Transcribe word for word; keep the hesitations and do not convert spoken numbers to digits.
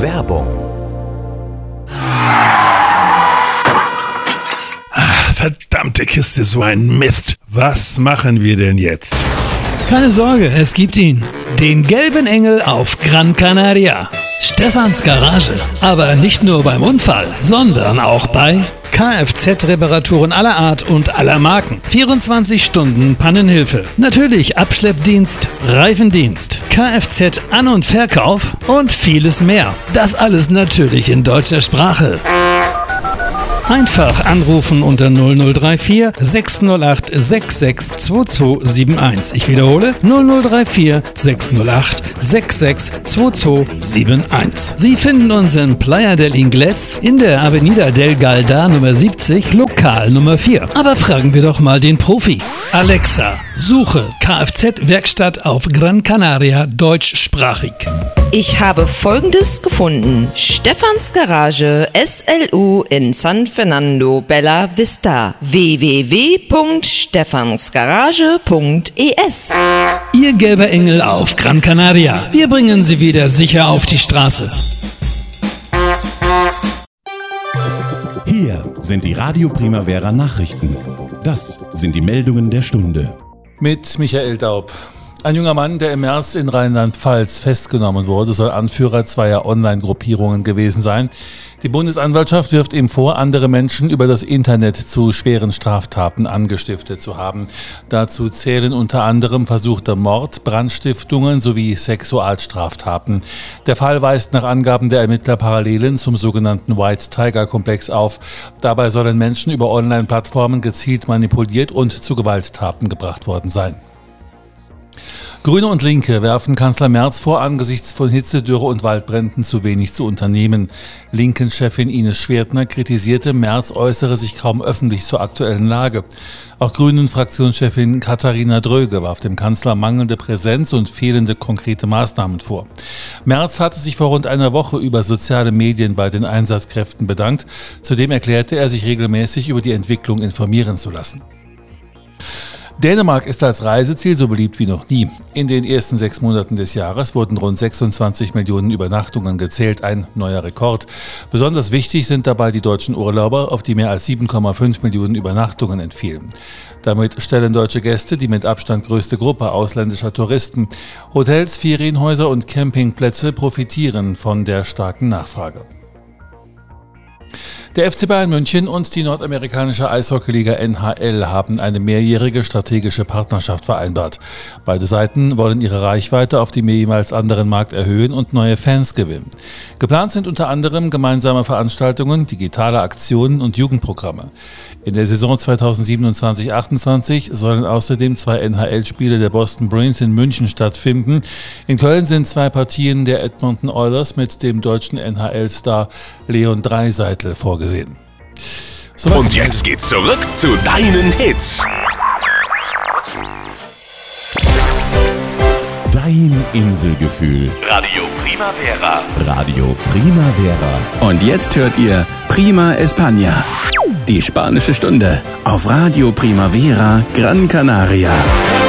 Werbung. Verdammte Kiste, so ein Mist. Was machen wir denn jetzt? Keine Sorge, es gibt ihn. Den gelben Engel auf Gran Canaria. Stefans Garage. Aber nicht nur beim Unfall, sondern auch bei Kfz-Reparaturen aller Art und aller Marken. vierundzwanzig Stunden Pannenhilfe. Natürlich Abschleppdienst, Reifendienst, Kfz-An- und Verkauf und vieles mehr. Das alles natürlich in deutscher Sprache. Einfach anrufen unter null null drei vier sechs null acht sechs sechs zwei zwei sieben eins. Ich wiederhole null null drei vier sechs null acht sechs sechs zwei zwei sieben eins. Sie finden uns in Playa del Ingles in der Avenida del Galda Nummer siebzig, Lokal Nummer vier. Aber fragen wir doch mal den Profi. Alexa, suche Kfz-Werkstatt auf Gran Canaria deutschsprachig. Ich habe Folgendes gefunden. Stefans Garage S L U in San Fernando Bella Vista. w w w punkt stefansgarage punkt e s. Ihr gelber Engel auf Gran Canaria. Wir bringen Sie wieder sicher auf die Straße. Hier sind die Radio Primavera Nachrichten. Das sind die Meldungen der Stunde. Mit Michael Daub. Ein junger Mann, der im März in Rheinland-Pfalz festgenommen wurde, soll Anführer zweier Online-Gruppierungen gewesen sein. Die Bundesanwaltschaft wirft ihm vor, andere Menschen über das Internet zu schweren Straftaten angestiftet zu haben. Dazu zählen unter anderem versuchter Mord, Brandstiftungen sowie Sexualstraftaten. Der Fall weist nach Angaben der Ermittler Parallelen zum sogenannten White Tiger Komplex auf. Dabei sollen Menschen über Online-Plattformen gezielt manipuliert und zu Gewalttaten gebracht worden sein. Grüne und Linke werfen Kanzler Merz vor, angesichts von Hitze, Dürre und Waldbränden zu wenig zu unternehmen. Linken-Chefin Ines Schwertner kritisierte, Merz äußere sich kaum öffentlich zur aktuellen Lage. Auch Grünen-Fraktionschefin Katharina Dröge warf dem Kanzler mangelnde Präsenz und fehlende konkrete Maßnahmen vor. Merz hatte sich vor rund einer Woche über soziale Medien bei den Einsatzkräften bedankt. Zudem erklärte er, sich regelmäßig über die Entwicklung informieren zu lassen. Dänemark ist als Reiseziel so beliebt wie noch nie. In den ersten sechs Monaten des Jahres wurden rund sechsundzwanzig Millionen Übernachtungen gezählt, ein neuer Rekord. Besonders wichtig sind dabei die deutschen Urlauber, auf die mehr als sieben Komma fünf Millionen Übernachtungen entfielen. Damit stellen deutsche Gäste die mit Abstand größte Gruppe ausländischer Touristen. Hotels, Ferienhäuser und Campingplätze profitieren von der starken Nachfrage. Der F C Bayern München und die nordamerikanische Eishockeyliga N H L haben eine mehrjährige strategische Partnerschaft vereinbart. Beide Seiten wollen ihre Reichweite auf dem jeweils anderen Markt erhöhen und neue Fans gewinnen. Geplant sind unter anderem gemeinsame Veranstaltungen, digitale Aktionen und Jugendprogramme. In der Saison zweitausendsiebenundzwanzig achtundzwanzig sollen außerdem zwei N H L-Spiele der Boston Bruins in München stattfinden. In Köln sind zwei Partien der Edmonton Oilers mit dem deutschen N H L-Star Leon Draisaitl vorgesehen. So, und jetzt geht's zurück zu deinen Hits. Dein Inselgefühl. Radio Primavera. Radio Primavera. Und jetzt hört ihr Prima España. Die spanische Stunde auf Radio Primavera Gran Canaria.